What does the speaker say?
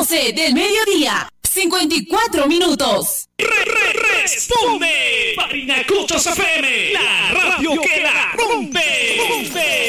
12 del mediodía, 54 minutos. Responde Parinacruchos FM, la radio que la rompe.